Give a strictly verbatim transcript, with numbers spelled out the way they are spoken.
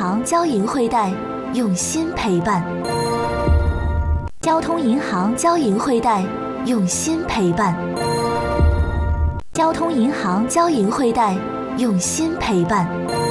行交银汇贷，用心陪伴。交通银行交银汇贷，用心陪伴。交通银行交银汇贷，用心陪伴。